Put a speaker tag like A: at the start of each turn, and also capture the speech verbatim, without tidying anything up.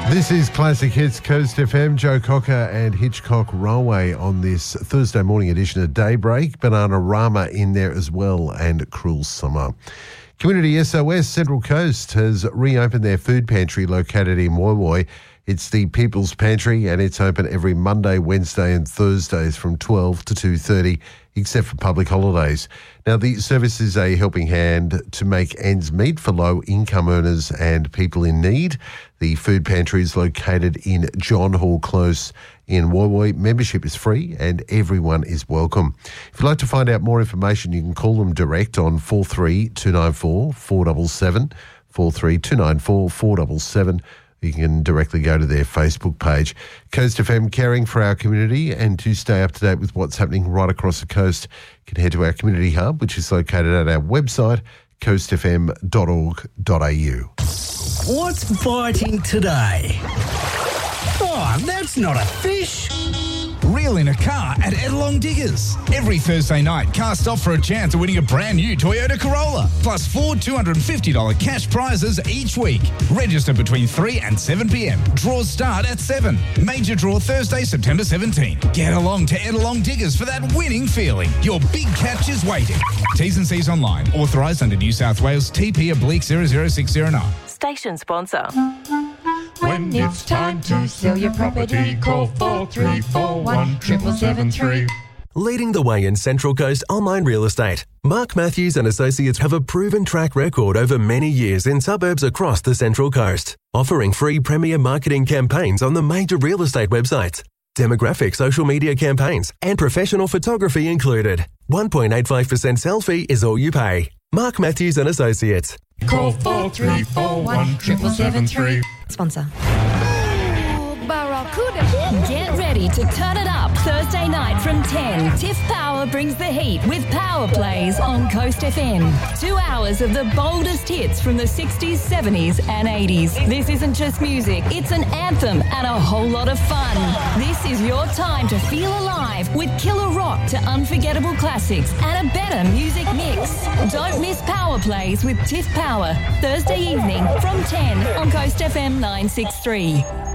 A: This is Classic Hits Coast F M. Joe Cocker and Hitchcock Railway on this Thursday morning edition of Daybreak. Bananarama in there as well, and Cruel Summer. Community S O S Central Coast has reopened their food pantry located in Woy Woy. It's the People's Pantry, and it's open every Monday, Wednesday and Thursdays from twelve to two thirty, except for public holidays. Now, the service is a helping hand to make ends meet for low-income earners and people in need. The food pantry is located in John Hall Close in Woy Woy. Membership is free and everyone is welcome. If you'd like to find out more information, you can call them direct on four three two nine four, four seven seven, four three two nine four, four seven seven. You can directly go to their Facebook page. Coast F M, caring for our community, and to stay up to date with what's happening right across the coast, you can head to our community hub, which is located at our website, coast f m dot org dot a u.
B: What's biting today? Oh, that's not a fish.
C: Reel in a car at Edelong Diggers. Every Thursday night, cast off for a chance of winning a brand new Toyota Corolla, plus four two hundred fifty dollars cash prizes each week. Register between three and seven p.m. Draws start at seven. Major draw Thursday, September seventeenth. Get along to Edelong Diggers for that winning feeling. Your big catch is waiting. T's and C's online. Authorised under New South Wales T P oblique zero zero six zero nine.
D: Station sponsor.
E: When it's time to sell your property, call four three four one, seven seven three.
F: Leading the way in Central Coast online real estate, Mark Matthews and Associates have a proven track record over many years in suburbs across the Central Coast, offering free premier marketing campaigns on the major real estate websites, demographic social media campaigns, and professional photography included. one point eight five percent sell fee is all you pay. Mark Matthews and Associates.
E: Call four three four one, seven seven three.
G: Sponsor.
D: Get ready to turn it up Thursday night from ten. Tiff Power brings the heat with Power Plays on Coast F M. Two hours of the boldest hits from the sixties, seventies and eighties. This isn't just music, it's an anthem and a whole lot of fun. This is your time to feel alive with killer rock to unforgettable classics and a better music mix. Don't miss Power Plays with Tiff Power, Thursday evening from ten on Coast F M nine six three.